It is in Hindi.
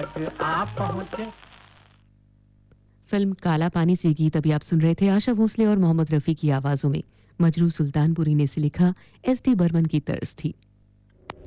तक आप पहुँचे। फिल्म काला पानी से गीत अभी आप सुन रहे थे आशा भोसले और मोहम्मद रफ़ी की आवाज़ों में। मजरू सुल्तानपुरी ने इसे लिखा, एस डी बर्मन की तर्ज थी।